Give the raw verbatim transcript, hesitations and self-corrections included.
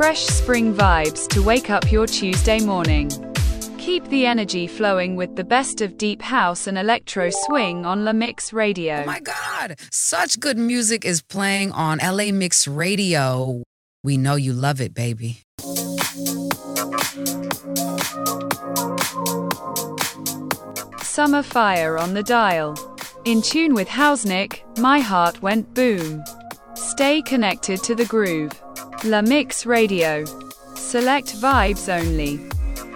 fresh spring vibes to wake up your Tuesday morning. Keep the energy flowing with the best of deep house and electro swing on La Mix Radio. Oh my God, such good music is playing on L A Mix Radio. We know you love it, baby. Summer Fire on the dial. In tune with Hausnick, my heart went boom. Stay connected to the groove. La Mix Radio. Select vibes only.